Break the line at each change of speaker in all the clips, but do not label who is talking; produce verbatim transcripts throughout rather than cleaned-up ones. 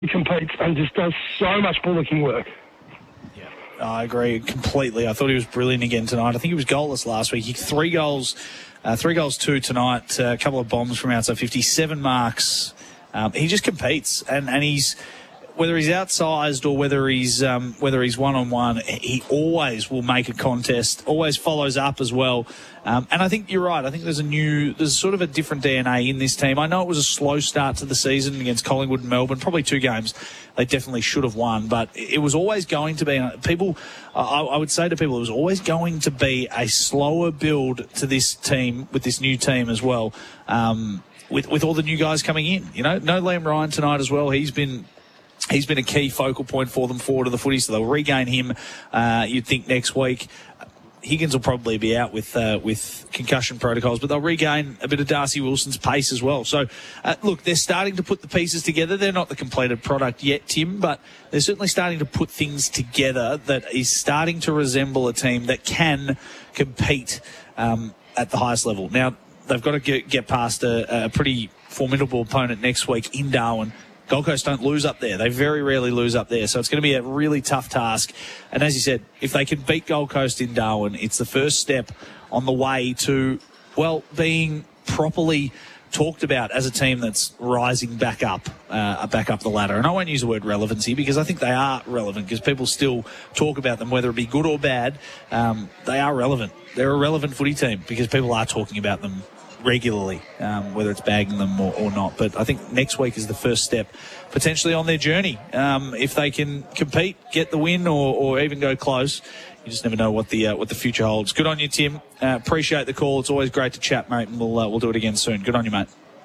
He competes and just does so much bullocking work.
Yeah, I agree completely. I thought he was brilliant again tonight. I think he was goalless last week. He three goals, uh, three goals two tonight. Uh, a couple of bombs from outside fifty-seven marks. Um, he just competes, and, and he's whether he's outsized or whether he's um, whether he's one on one, he always will make a contest. Always follows up as well. Um, and I think you're right. I think there's a new, there's sort of a different D N A in this team. I know it was a slow start to the season against Collingwood and Melbourne, probably two games they definitely should have won, but it was always going to be, people, I, I would say to people, it was always going to be a slower build to this team with this new team as well, um, with, with all the new guys coming in. You know, no Liam Ryan tonight as well. He's been... He's been a key focal point for them forward of the footy, so they'll regain him, uh, you'd think, next week. Higgins will probably be out with uh, with concussion protocols, but they'll regain a bit of Darcy Wilson's pace as well. So, uh, look, they're starting to put the pieces together. They're not the completed product yet, Tim, but they're certainly starting to put things together that is starting to resemble a team that can compete um, at the highest level. Now, they've got to get, get past a, a pretty formidable opponent next week in Darwin. Gold Coast don't lose up there. They very rarely lose up there. So it's going to be a really tough task. And as you said, if they can beat Gold Coast in Darwin, it's the first step on the way to, well, being properly talked about as a team that's rising back up, uh, back up the ladder. And I won't use the word relevancy because I think they are relevant because people still talk about them, whether it be good or bad. Um, they are relevant. They're a relevant footy team because people are talking about them regularly, um, whether it's bagging them or, or not. But I think next week is the first step potentially on their journey. Um, if they can compete, get the win, or, or even go close, you just never know what the uh, what the future holds. Good on you, Tim. Uh, appreciate the call. It's always great to chat, mate, and we'll uh, we'll do it again soon. Good on you, mate.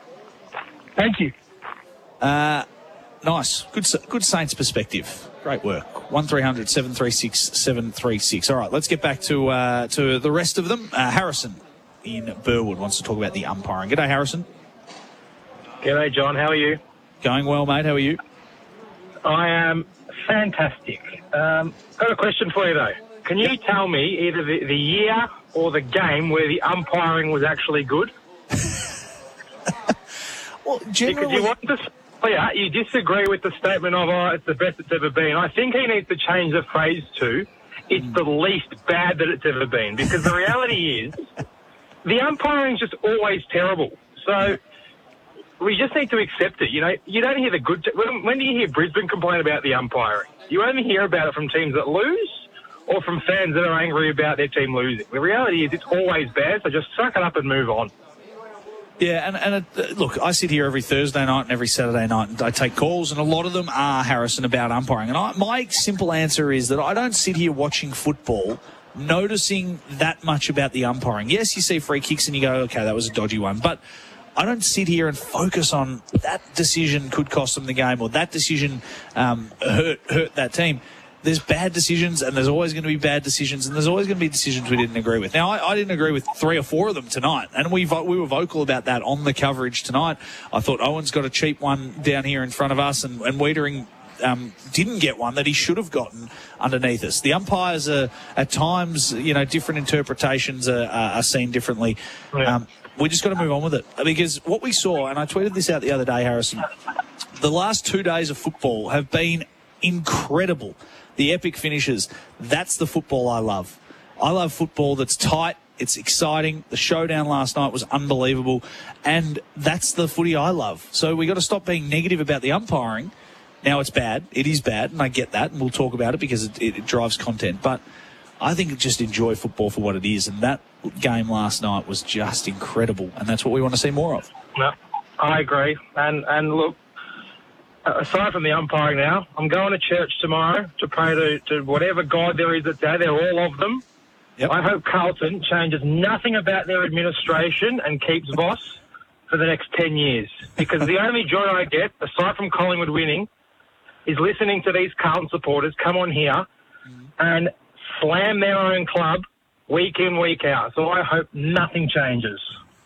Thank you.
Uh, nice. Good good Saints perspective. Great work. one three hundred seven three six seven three six. All right, let's get back to uh, to the rest of them. Uh, Harrison in Burwood wants to talk about the umpiring. G'day, Harrison.
G'day, John. How are you?
Going well, mate. How are you?
I am fantastic. Um, got a question for you, though. Can you
yep.
tell me either the, the year or the game where the umpiring was actually good?
Well, generally...
Because you want to... Oh, yeah, you disagree with the statement of, oh, it's the best it's ever been. I think he needs to change the phrase to, it's the least bad that it's ever been. Because the reality is... The umpiring's just always terrible. So we just need to accept it. You know, you don't hear the good... T- when, when do you hear Brisbane complain about the umpiring? You only hear about it from teams that lose or from fans that are angry about their team losing. The reality is it's always bad, so just suck it up and move on.
Yeah, and, and it, look, I sit here every Thursday night and every Saturday night and I take calls, and a lot of them are, Harrison, about umpiring. And I, my simple answer is that I don't sit here watching football noticing that much about the umpiring. Yes, you see free kicks and you go, okay, that was a dodgy one. But I don't sit here and focus on that decision could cost them the game or that decision um, hurt hurt that team. There's bad decisions and there's always going to be bad decisions and there's always going to be decisions we didn't agree with. Now, I, I didn't agree with three or four of them tonight, and we vo- we were vocal about that on the coverage tonight. I thought Owen's got a cheap one down here in front of us, and, and Wiedering Um, didn't get one that he should have gotten underneath us. The umpires are, at times, you know, different interpretations are, are seen differently.
Yeah.
Um, we just got to move on with it. Because what we saw, and I tweeted this out the other day, Harrison, the last two days of football have been incredible. The epic finishes. That's the football I love. I love football that's tight. It's exciting. The showdown last night was unbelievable. And that's the footy I love. So we got to stop being negative about the umpiring. Now, it's bad. It is bad, and I get that, and we'll talk about it because it, it, it drives content. But I think just enjoy football for what it is, and that game last night was just incredible, and that's what we want to see more of.
No, I agree. And, and look, aside from the umpiring now, I'm going to church tomorrow to pray to, to whatever God there is that's out there, all of them. Yep. I hope Carlton changes nothing about their administration and keeps Voss for the next ten years. Because the only joy I get, aside from Collingwood winning, is listening to these Carlton supporters come on here and slam their own club week in, week out. So I hope nothing changes.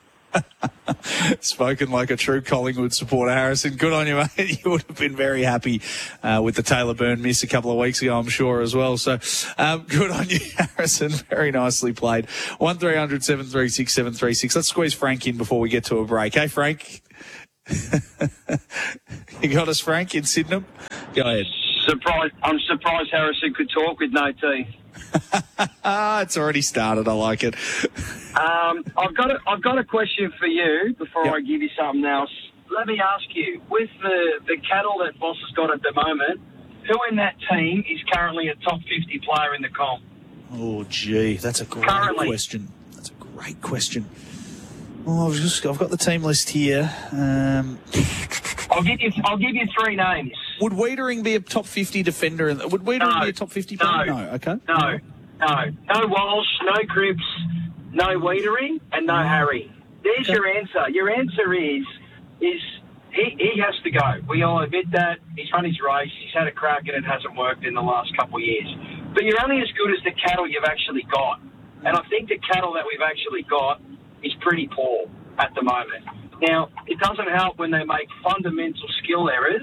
Spoken like a true Collingwood supporter, Harrison. Good on you, mate. You would have been very happy uh, with the Taylor Byrne miss a couple of weeks ago, I'm sure, as well. So um, good on you, Harrison. Very nicely played. one three hundred seven three six seven three six. Let's squeeze Frank in before we get to a break. Hey, Frank. You got us, Frank, in Sydenham? Go ahead.
Surprised, I'm surprised Harrison could talk with no teeth.
Ah, it's already started. I like it.
Um, I've got a, I've got a question for you before
Yep.
I give you something else. Let me ask you, with the, the cattle that Boss has got at the moment, who in that team is currently a top fifty player in the comp?
Oh, gee, that's a great
Currently.
question. That's a great question. Oh, I've just I've got the team list here. Um,
I'll give you I'll give you three names.
would Wiedering be a top fifty defender? In, would Wiedering
No.
be a top fifty
No.
player? No. Okay.
No, no, no Walsh, no Cripps, no Wiedering, and no Harry. There's
Okay.
your answer. Your answer is is he, he has to go. We all admit that. He's run his race. He's had a crack and it hasn't worked in the last couple of years. But you're only as good as the cattle you've actually got. And I think the cattle that we've actually got is pretty poor at the moment. Now, it doesn't help when they make fundamental skill errors.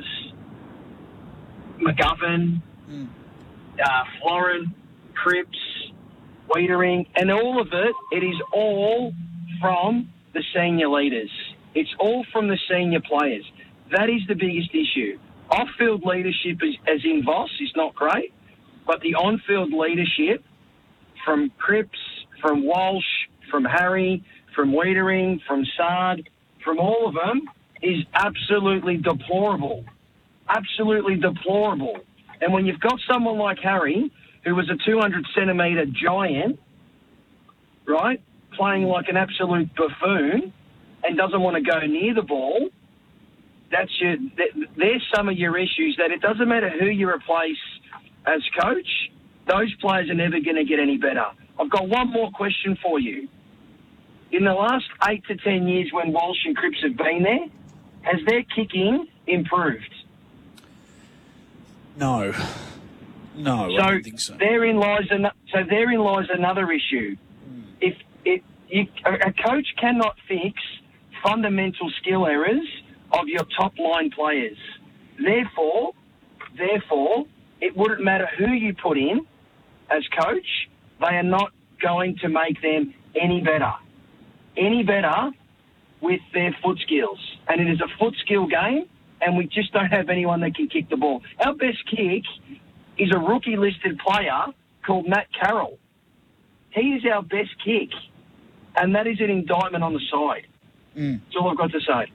McGovern, uh, Florin, Cripps, Wiedering, and all of it, it is all from the senior leaders. It's all from the senior players. That is the biggest issue. Off-field leadership, is, as in Voss, is not great, but the on-field leadership from Cripps, from Walsh, from Harry, from Wiedering, from Sard, from all of them, is absolutely deplorable. Absolutely deplorable. And when you've got someone like Harry, who was a two hundred centimetre giant, right, playing like an absolute buffoon and doesn't want to go near the ball, that's your, th- there's some of your issues that it doesn't matter who you replace as coach, those players are never going to get any better. I've got one more question for you. In the last eight to ten years when Walsh and Cripps have been there, has their kicking improved?
No. No,
So,
I don't think so.
therein lies an, so therein lies another issue.
Hmm.
If if you, a, a coach cannot fix fundamental skill errors of your top line players, therefore, therefore, it wouldn't matter who you put in as coach. They are not going to make them any better, any better with their foot skills. And it is a foot skill game, and we just don't have anyone that can kick the ball. Our best kick is a rookie-listed player called Matt Carroll. He is our best kick, and that is an indictment on the side.
Mm.
That's all I've got to say.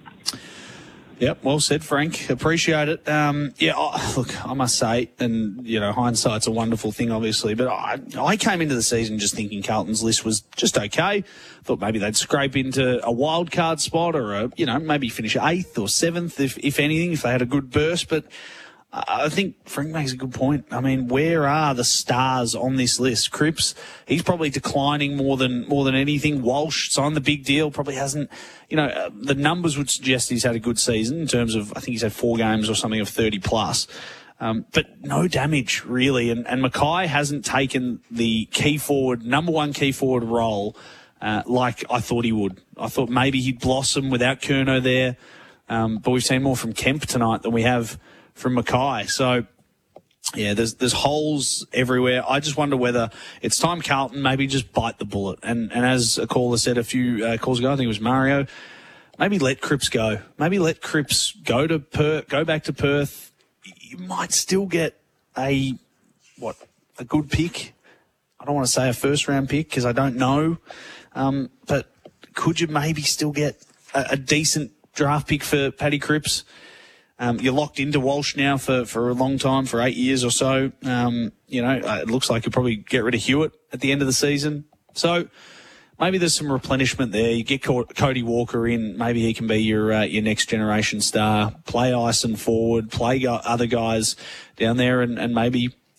Yep, well said, Frank. Appreciate it. Um, yeah, oh, look, I must say, and, you know, hindsight's a wonderful thing, obviously, but I, I came into the season just thinking Carlton's list was just okay. Thought maybe they'd scrape into a wild card spot or, a, you know, maybe finish eighth or seventh, if, if anything, if they had a good burst. But I think Frank makes a good point. I mean, where are the stars on this list? Cripps, he's probably declining more than more than anything. Walsh signed the big deal, probably hasn't, you know, uh, the numbers would suggest he's had a good season in terms of, I think he's had four games or something of thirty plus. Um, but no damage, really. And, and Mackay hasn't taken the key forward, number one key forward role uh, like I thought he would. I thought maybe he'd blossom without Curnow there. Um, but we've seen more from Kemp tonight than we have from Mackay. So, yeah, there's there's holes everywhere. I just wonder whether it's time Carlton maybe just bite the bullet. And and as a caller said a few uh, calls ago, I think it was Mario, maybe let Cripps go. Maybe let Cripps go to Perth, go back to Perth. You might still get a, what, a good pick. I don't want to say a first-round pick because I don't know. Um, but could you maybe still get a, a decent draft pick for Paddy Cripps? Um, you're locked into Walsh now for, for a long time, for eight years or so. Um, you know, uh, it looks like you'll probably get rid of Hewitt at the end of the season. So maybe there's some replenishment there. You get Co- Cody Walker in. Maybe he can be your uh, your next generation star. Play Ison forward. Play go- other guys down there, and, and maybe